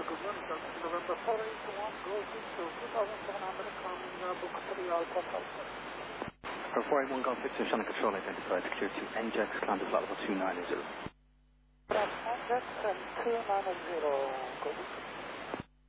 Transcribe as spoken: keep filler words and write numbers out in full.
Good morning, Delta November four eight one, go to two thousand seven hundred, coming uh, book three Alpha Delta. For four eight one Golf Victor, Shannon Control identified, secure to N J X, climb to flight level two nine zero. N J X and two nine zero, go.